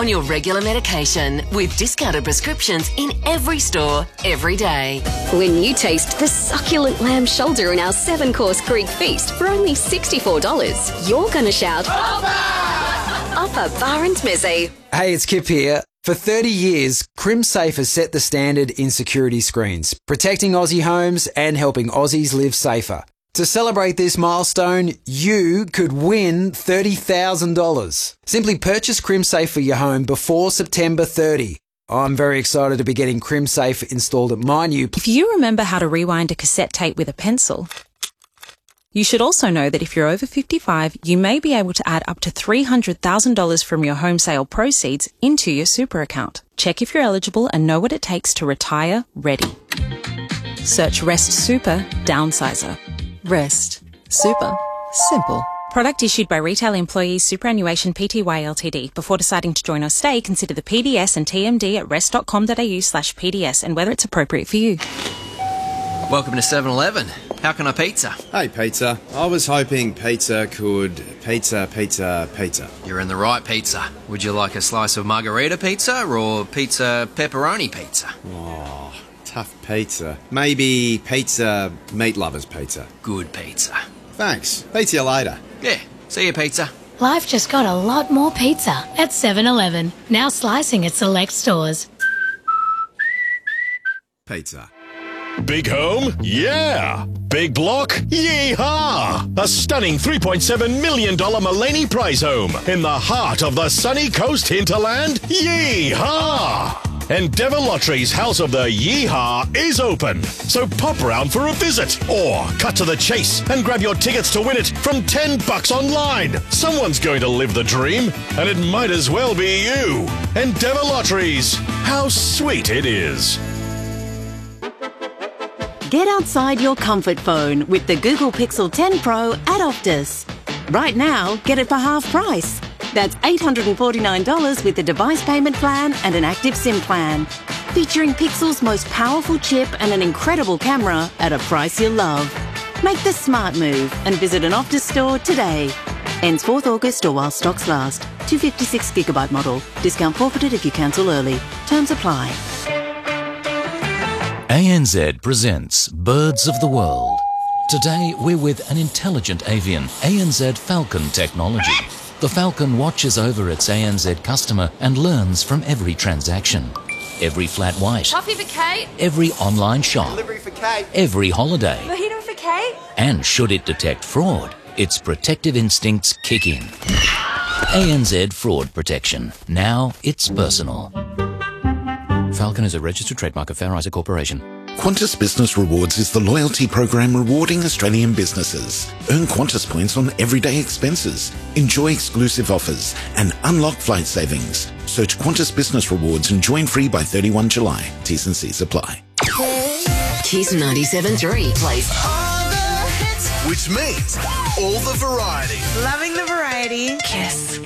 on your regular medication with discounted prescriptions in every store, every day. When you taste the succulent lamb shoulder in our 7-course Greek feast for only $64, you're going to shout, Offer bar and mezze. Hey, it's Kip here. For 30 years, CrimSafe has set the standard in security screens, protecting Aussie homes and helping Aussies live safer. To celebrate this milestone, you could win $30,000. Simply purchase CrimSafe for your home before September 30. I'm very excited to be getting CrimSafe installed at my new If you remember how to rewind a cassette tape with a pencil, you should also know that if you're over 55, you may be able to add up to $300,000 from your home sale proceeds into your super account. Check if you're eligible and know what it takes to retire ready. Search Rest Super Downsizer. Rest. Super. Simple. Product issued by Retail Employees Superannuation Pty Ltd. Before deciding to join or stay, consider the PDS and TMD at rest.com.au/PDS and whether it's appropriate for you. Welcome to 7-Eleven. How can I pizza? Hey, pizza. I was hoping pizza could pizza. You're in the right pizza. Would you like a slice of margarita pizza or pizza pepperoni pizza? Oh, tough pizza. Maybe pizza meat lovers pizza. Good pizza. Thanks. Pizza you later. Yeah, see you, pizza. Life just got a lot more pizza at 7-Eleven. Now slicing at select stores. Pizza. Big home? Yeah. Big block? Yeehaw! A stunning $3.7 million Mullaney Prize home in the heart of the sunny coast hinterland? Yeehaw! Endeavour Lottery's House of the Yeehaw is open, so pop round for a visit or cut to the chase and grab your tickets to win it from $10 online. Someone's going to live the dream, and it might as well be you. Endeavour Lotteries. How sweet it is. Get outside your comfort phone with the Google Pixel 10 Pro at Optus. Right now, get it for half price. That's $849 with the device payment plan and an active SIM plan. Featuring Pixel's most powerful chip and an incredible camera at a price you'll love. Make the smart move and visit an Optus store today. Ends 4th August or while stocks last. 256GB model. Discount forfeited if you cancel early. Terms apply. ANZ presents Birds of the World. Today we're with an intelligent avian, ANZ Falcon technology. The Falcon watches over its ANZ customer and learns from every transaction. Every flat white. Coffee for Kate. Every online shop. Delivery for Kate. Every holiday. Mojito for Kate. And should it detect fraud, its protective instincts kick in. ANZ Fraud Protection. Now it's personal. Falcon is a registered trademark of Fair Isaac Corporation. Qantas Business Rewards is the loyalty program rewarding Australian businesses. Earn Qantas points on everyday expenses, enjoy exclusive offers, and unlock flight savings. Search Qantas Business Rewards and join free by 31 July. T's and C's apply. Kiss 97.3 plays all the hits, which means all the variety. Loving the variety. Kiss.